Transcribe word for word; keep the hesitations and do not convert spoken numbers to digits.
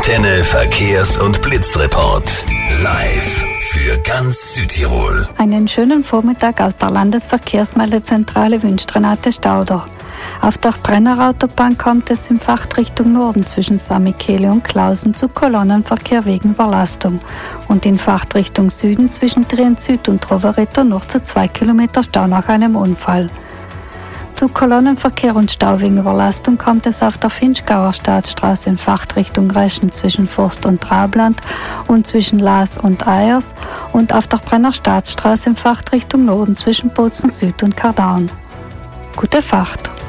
Antenne Verkehrs- und Blitzreport. Live für ganz Südtirol. Einen schönen Vormittag aus der Landesverkehrsmeldezentrale wünscht Renate Stauder. Auf der Brennerautobahn kommt es in Fahrtrichtung Norden zwischen Samikele und Klausen zu Kolonnenverkehr wegen Überlastung und in Fahrtrichtung Süden zwischen Trient Süd und Rovereto noch zu zwei Kilometer Stau nach einem Unfall. Zu Kolonnenverkehr und Stau wegen Überlastung kommt es auf der Finchgauer Staatsstraße in Fahrtrichtung Reschen zwischen Forst und Trabland und zwischen Laas und Eyers und auf der Brenner Staatsstraße in Fahrtrichtung Norden zwischen Bozen Süd und Kardaun. Gute Fahrt!